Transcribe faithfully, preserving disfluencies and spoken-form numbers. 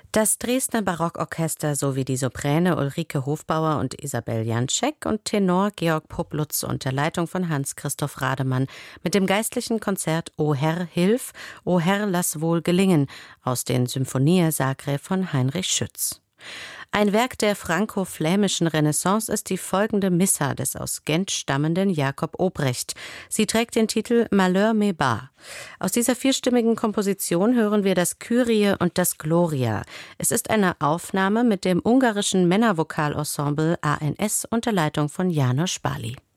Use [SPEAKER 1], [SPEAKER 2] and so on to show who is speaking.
[SPEAKER 1] Das Dresdner Barockorchester sowie die Soprane Ulrike Hofbauer und Isabel Janczek und Tenor Georg Poplutz unter Leitung von Hans-Christoph Rademann mit dem geistlichen Konzert O Herr, hilf, O Herr, lass wohl gelingen aus den Symphonie Sacrae von Heinrich Schütz. Ein Werk der franko-flämischen Renaissance ist die folgende Missa des aus Gent stammenden Jakob Obrecht. Sie trägt den Titel Malheur me bat. Aus dieser vierstimmigen Komposition hören wir das Kyrie und das Gloria. Es ist eine Aufnahme mit dem ungarischen Männervokalensemble A N S unter Leitung von János Báli.